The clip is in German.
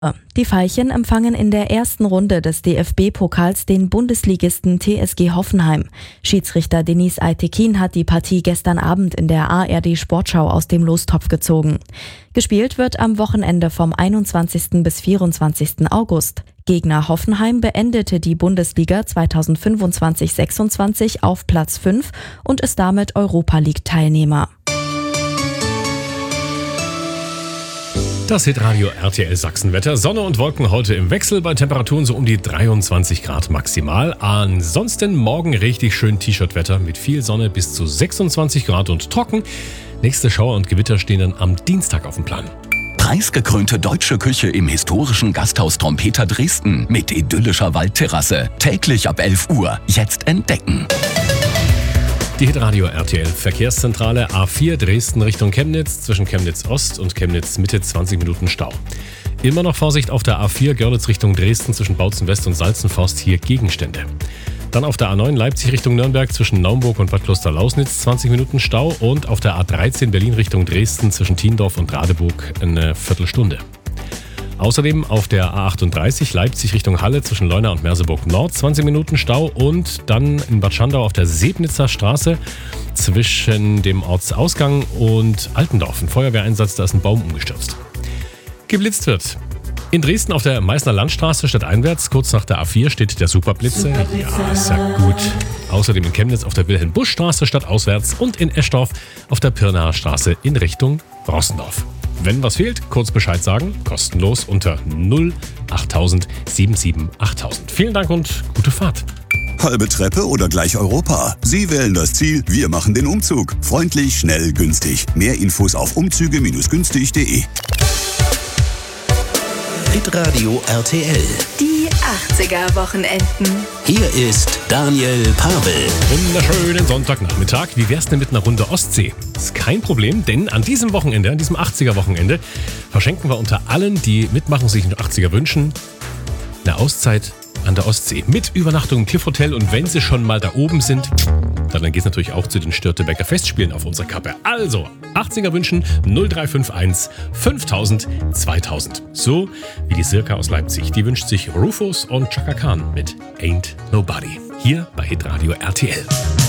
Die Veilchen empfangen in der ersten Runde des DFB-Pokals den Bundesligisten TSG Hoffenheim. Schiedsrichter Deniz Aytekin hat die Partie gestern Abend in der ARD Sportschau aus dem Lostopf gezogen. Gespielt wird am Wochenende vom 21. bis 24. August. Gegner Hoffenheim beendete die Bundesliga 2025/26 auf Platz 5 und ist damit Europa-League-Teilnehmer. Das Hitradio RTL Sachsenwetter. Sonne und Wolken heute im Wechsel, bei Temperaturen so um die 23 Grad maximal. Ansonsten morgen richtig schön T-Shirt-Wetter mit viel Sonne bis zu 26 Grad und trocken. Nächste Schauer und Gewitter stehen dann am Dienstag auf dem Plan. Preisgekrönte deutsche Küche im historischen Gasthaus Trompeter Dresden mit idyllischer Waldterrasse. Täglich ab 11 Uhr. Jetzt entdecken. Die Hitradio RTL Verkehrszentrale A4 Dresden Richtung Chemnitz, zwischen Chemnitz Ost und Chemnitz Mitte 20 Minuten Stau. Immer noch Vorsicht auf der A4 Görlitz Richtung Dresden zwischen Bautzen West und Salzenforst, hier Gegenstände. Dann auf der A9 Leipzig Richtung Nürnberg zwischen Naumburg und Bad Kloster-Lausnitz 20 Minuten Stau und auf der A13 Berlin Richtung Dresden zwischen Thiendorf und Radeburg eine Viertelstunde. Außerdem auf der A38 Leipzig Richtung Halle zwischen Leuna und Merseburg Nord 20 Minuten Stau und dann in Bad Schandau auf der Sebnitzer Straße zwischen dem Ortsausgang und Altendorf. Ein Feuerwehreinsatz, da ist ein Baum umgestürzt. Geblitzt wird. In Dresden auf der Meißner Landstraße stadteinwärts, kurz nach der A4, steht der Superblitzer. Ja, ist ja gut. Außerdem in Chemnitz auf der Wilhelm-Busch-Straße stadtauswärts und in Eschdorf auf der Pirnaer Straße in Richtung Rossendorf. Wenn was fehlt, kurz Bescheid sagen, kostenlos unter 08000 77 8000. Vielen Dank und gute Fahrt. Halbe Treppe oder gleich Europa? Sie wählen das Ziel, wir machen den Umzug. Freundlich, schnell, günstig. Mehr Infos auf umzüge-günstig.de. Hitradio RTL. Die 80er-Wochenenden. Hier ist Daniel Pavel. Wunderschönen Sonntagnachmittag. Wie wär's denn mit einer Runde Ostsee? Ist kein Problem, denn an diesem Wochenende, an diesem 80er-Wochenende, verschenken wir unter allen, die mitmachen, sich einen 80er wünschen, eine Auszeit an der Ostsee. Mit Übernachtung im Cliff Hotel und wenn sie schon mal da oben sind, dann geht's natürlich auch zu den Störtebecker Festspielen auf unserer Kappe. Also, 80er wünschen 0351 5000 2000. So wie die Sirka aus Leipzig. Die wünscht sich Rufus und Chaka Khan mit Ain't Nobody. Hier bei Hitradio RTL.